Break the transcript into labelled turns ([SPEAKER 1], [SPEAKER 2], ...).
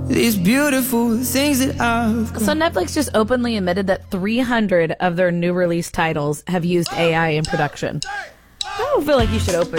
[SPEAKER 1] these beautiful things that I've
[SPEAKER 2] So Netflix just openly admitted that 300 of their new release titles have used AI in production. I don't feel like you should open